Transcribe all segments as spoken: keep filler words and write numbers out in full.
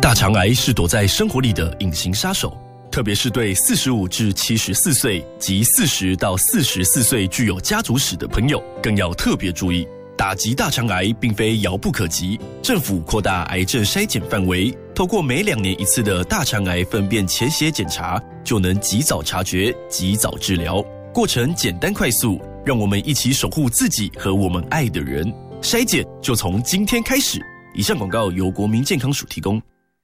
大肠癌是躲在生活里的隐形杀手，特别是对四十五至七十四岁及四十到四十四岁具有家族史的朋友，更要特别注意。打击大肠癌并非遥不可及，政府扩大癌症筛检范围，透过每两年一次的大肠癌粪便潜血检查，就能及早察觉、及早治疗，过程简单快速，让我们一起守护自己和我们爱的人。筛检就从今天开始。以上广告由国民健康署提供。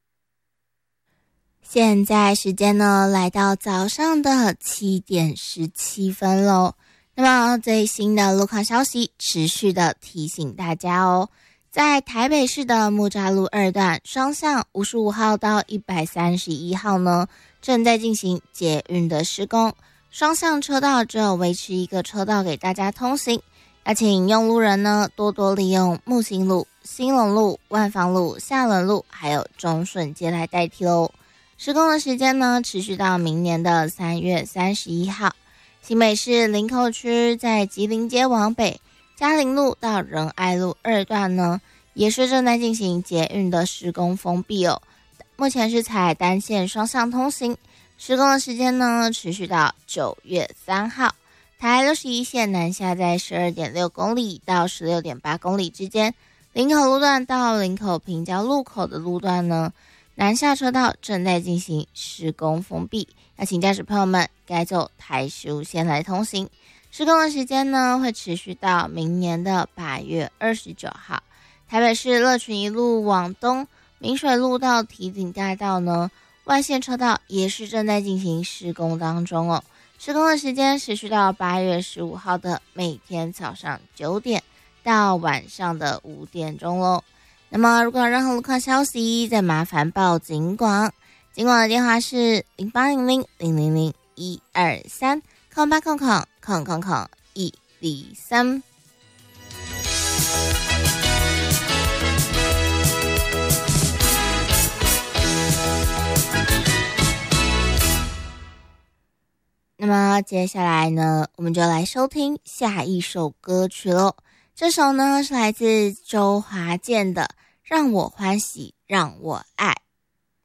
现在时间呢，来到早上的七点十七分喽。那么最新的路况消息，持续的提醒大家哦，在台北市的木栅路二段双向五十五号到一百三十一号呢，正在进行捷运的施工，双向车道只有维持一个车道给大家通行，要请用路人呢多多利用木星路、兴隆路、万芳路、下仑路还有中顺街来代替哦。施工的时间呢，持续到明年的三月三十一号。新北市林口区在吉林街往北嘉陵路到仁爱路二段呢，也是正在进行捷运的施工封闭哦。目前是采单线双向通行，施工的时间呢，持续到九月三号。台六十一线南下在 十二点六公里到 十六点八公里之间，林口路段到林口平交路口的路段呢，南下车道正在进行施工封闭，要请驾驶朋友们改走台十五线来通行。施工的时间呢，会持续到明年的八月二十九号。台北市乐群一路往东，明水路到堤顶大道呢，外线车道也是正在进行施工当中哦。施工的时间持续到八月十五号的每天早上九点到晚上的五点钟喽。那么如果有任何路况消息，再麻烦报警广，警广的电话是零八零零零零零一二三空八空空空空空一零三。那么接下来呢，我们就来收听下一首歌曲咯。这首呢是来自周华健的《让我欢喜让我爱》。